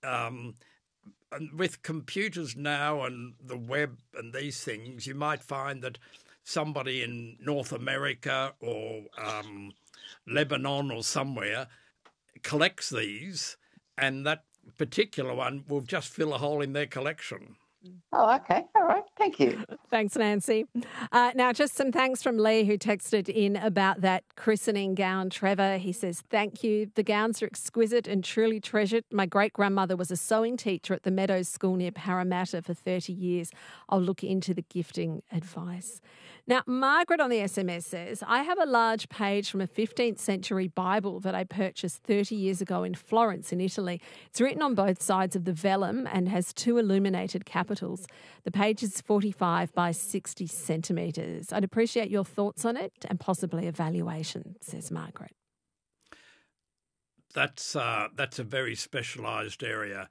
And with computers now and the web and these things, you might find that somebody in North America or Lebanon or somewhere collects these, and that particular one will just fill a hole in their collection. Oh, okay. All right. Thank you. Thanks, Nancy. Now, just some thanks from Lee, who texted in about that christening gown. Trevor, he says, thank you. The gowns are exquisite and truly treasured. My great-grandmother was a sewing teacher at the Meadows School near Parramatta for 30 years. I'll look into the gifting advice. Now, Margaret on the SMS says, I have a large page from a 15th century Bible that I purchased 30 years ago in Florence in Italy. It's written on both sides of the vellum and has 2 illuminated capitals. The page is 45 by 60 centimetres. I'd appreciate your thoughts on it and possibly a valuation, says Margaret. That's a very specialised area.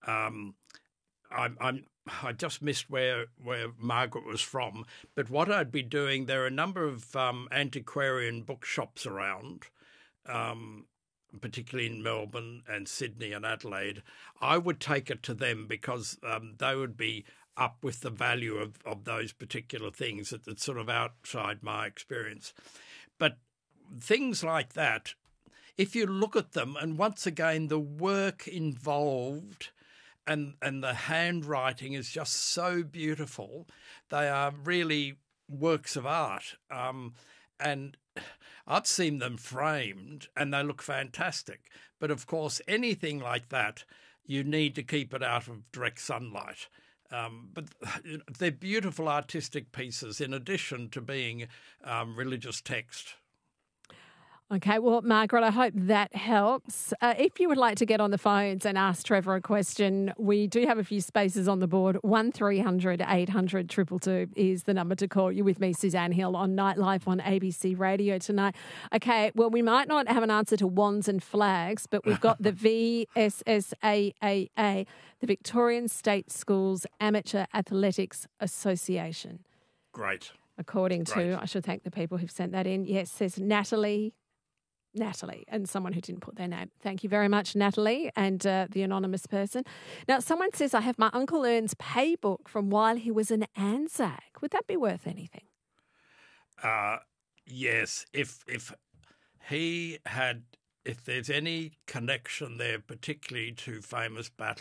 I just missed where Margaret was from, but what I'd be doing, there are a number of antiquarian bookshops around, particularly in Melbourne and Sydney and Adelaide. I would take it to them because they would be up with the value of those particular things that's sort of outside my experience. But things like that, if you look at them, and once again, the work involved and the handwriting is just so beautiful. They are really works of art. And I've seen them framed and they look fantastic. But of course, anything like that, you need to keep it out of direct sunlight. But they're beautiful artistic pieces in addition to being religious text. Okay, well, Margaret, I hope that helps. If you would like to get on the phones and ask Trevor a question, we do have a few spaces on the board. 1300 800 222 is the number to call. You're with me, Suzanne Hill, on Nightlife on ABC Radio tonight. Okay, well, we might not have an answer to wands and flags, but we've got the VSSAAA, the Victorian State Schools Amateur Athletics Association. Great. According to, I should thank the people who've sent that in. Yes, says Natalie, and someone who didn't put their name. Thank you very much, Natalie, and the anonymous person. Now, someone says, I have my Uncle Ern's pay book from while he was an ANZAC. Would that be worth anything? Yes. If there's any connection there, particularly to famous battles,